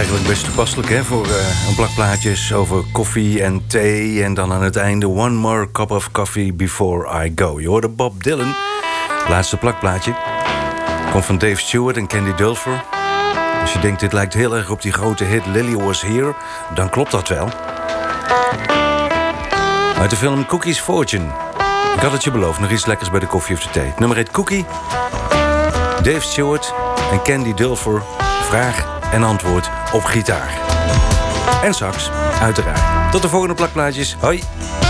Eigenlijk best toepasselijk hè, voor een plak plaatjes over koffie en thee. En dan aan het einde one more cup of coffee before I go. Je hoorde Bob Dylan. Laatste plakplaatje. Komt van Dave Stewart en Candy Dulfer. Als je denkt dit lijkt heel erg op die grote hit Lily Was Here, dan klopt dat wel. Uit de film Cookie's Fortune. Ik had het je beloofd, nog iets lekkers bij de koffie of de thee. Nummer 1 Cookie. Dave Stewart en Candy Dulfer. Vraag en antwoord op gitaar. En sax, uiteraard. Tot de volgende plakplaatjes. Hoi!